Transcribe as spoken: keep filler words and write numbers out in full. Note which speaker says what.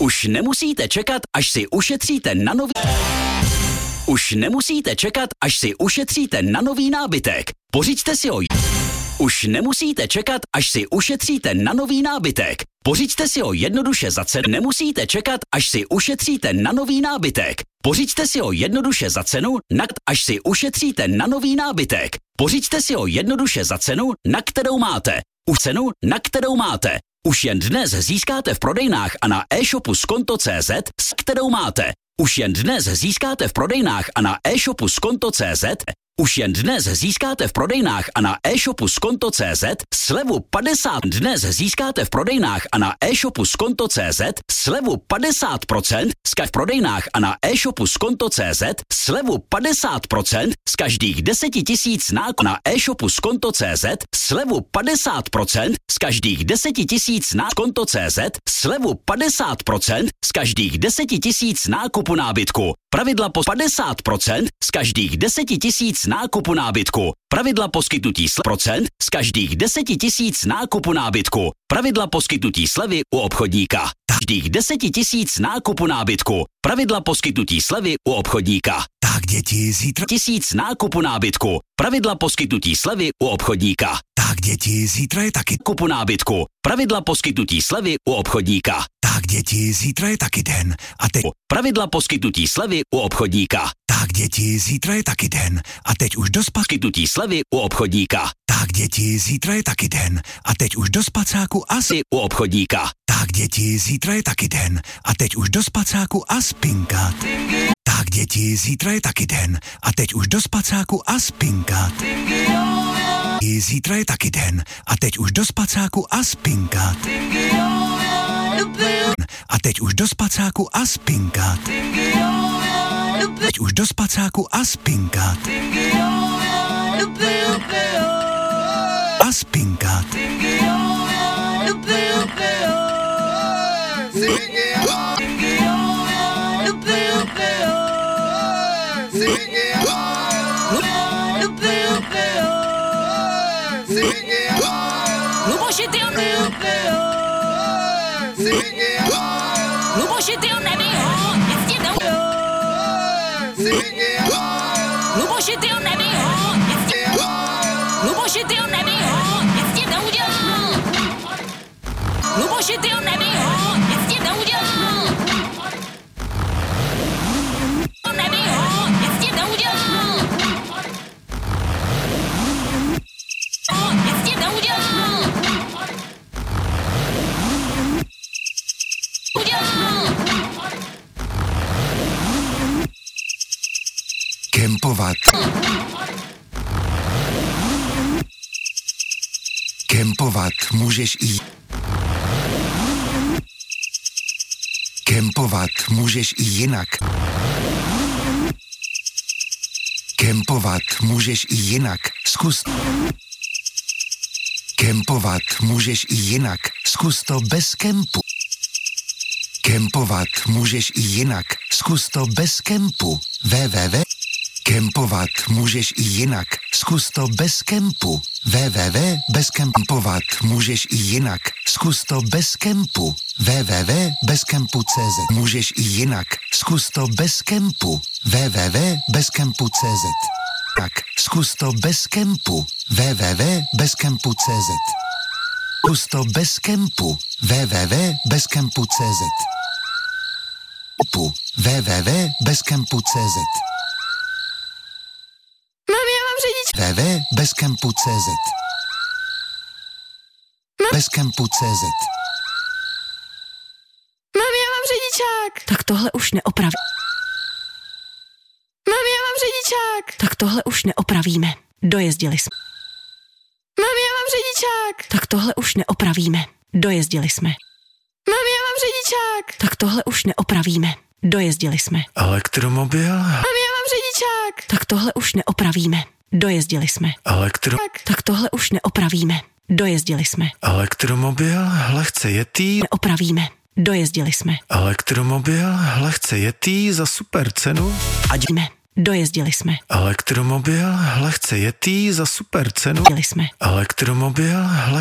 Speaker 1: Už nemusíte čekat, až si ušetříte na nový... Už nemusíte čekat, až si ušetříte na nový nábytek. Pořiďte si ho. Už nemusíte čekat, až si ušetříte na nový nábytek. Pořiďte si ho jednoduše za cenu. Nemusíte čekat, až si ušetříte na nový nábytek. Pořiďte si ho jednoduše za cenu, na až si ušetříte na nový nábytek. Pořiďte si ho jednoduše za cenu, na kterou máte. U cenu, na kterou máte. Už jen dnes získáte v prodejnách a na e-shopu skonto tečka cé zet, s kterou máte. Už jen dnes získáte v prodejnách a na e-shopu skonto tečka cé zet. Už jen dnes získáte v prodejnách a na e-shopu skonto tečka cé zet slevu padesát. Dnes získáte v prodejnách a na e-shopu skonto tečka cé zet slevu padesát procent. Zkaž v prodejnách a na e-shopu skonto tečka cé zet slevu padesát procent. Z každých deseti tisíc nákupů na e-shopu skonto tečka cé zet slevu padesát procent. Z každých deseti tisíc nákupů skonto tečka cé zet slevu padesát procent. Z každých deseti tisíc nákupu nábytku. Pravidla po padesát procent z každých deseti tisíc nákupu nábytku. Pravidla poskytnutí slevy procent z každých deseti tisíc nákupu nábytku. Pravidla poskytnutí slevy u obchodníka. Každých deseti tisíc nákupu nábytku. Pravidla poskytnutí slevy u obchodníka.
Speaker 2: Tak děti, zítra
Speaker 1: Tisíc nákupu nábytku. Pravidla poskytnutí slevy u obchodníka.
Speaker 2: Tak děti, zítra je taky
Speaker 1: Kupu nábytku. Pravidla poskytnutí slevy u obchodníka.
Speaker 2: Tak děti, zítra je taky den. A teď
Speaker 1: Pravidla poskytnutí slevy u obchodníka.
Speaker 2: Tak děti, zítra je taky den. A teď už do spa...
Speaker 1: Poskytnutí slevy u obchodníka.
Speaker 2: Tak děti, zítra je taky den. A teď už do spacáku a...
Speaker 1: Si u obchodníka.
Speaker 2: Tak děti, zítra je taky den. A teď už do spacáku a spinkat. Tak děti, zítra je taky den. A teď už do spacáku a spinkat. Zítra je taky den. A teď už do spacáku a spinkat. A teď už do spacáku a spinkat. Teď už do spacáku a spinkat. A spinkat.
Speaker 3: Luboši, ty on... Luboši, ty on neví ho, nic ti neudělal. Luboši, ty on neví ho, nic ti... Luboši, ty on neví ho, nic ti neudělal. Luboši, ty on neví ho, nic ti neudělal. On neví ho, nic ti neudělal. Nic ti neudělal. Udělal.
Speaker 2: Kempovat. Kempovat můžeš i... Kempovat můžeš i jinak. Kempovat můžeš i jinak. Zkus. Kempovat můžeš i jinak. Zkus to bez kempu. Kempovat můžeš i jinak. Zkus to bez kempu. www. Kempovat můžeš i jinak. Zkus to bez kempu. www. Bez kempovat můžeš i jinak. Zkus to bez kempu. www. Bez kempu tečka cé zet. Můžeš i jinak. Zkus to bez kempu. www. Bez kempu tečka cé zet. Tak, zkus to bez kempu. www. Bez kempu tečka cé zet. Zkus to bez kempu. www. Bez kempu tečka cé zet. www. Bez kempu tečka cé zet.
Speaker 3: Mami, já mám řidič.
Speaker 2: www. Bez kempu tečka cé zet. Bez kempu tečka cé zet.
Speaker 3: Mami, já mám řidičák.
Speaker 4: Tak tohle už neopraví.
Speaker 3: Mami, já mám řidičák.
Speaker 4: Tak tohle už neopravíme. Dojezdili jsme.
Speaker 3: Mami, já mám řidičák.
Speaker 4: Tak tohle už neopravíme. Dojezdili jsme.
Speaker 3: Mami, já mám řidičák.
Speaker 4: Tak tohle už neopravíme. Dojezdili jsme.
Speaker 5: Elektromobil?
Speaker 3: Mami, já mám řidičák.
Speaker 4: Tak tohle už neopravíme. Dojezdili jsme.
Speaker 5: Elektro...
Speaker 4: Tak tohle už neopravíme. Dojezdili jsme.
Speaker 5: Elektromobil? Lehce jetý?
Speaker 4: Neopravíme. Dojezdili jsme.
Speaker 5: Elektromobil? Lehce jetý za super cenu?
Speaker 4: Adíme. Dojezdili jsme.
Speaker 5: Elektromobil? Lehce jetý za super cenu?
Speaker 4: Dojezdili jsme.
Speaker 5: Elektromobil?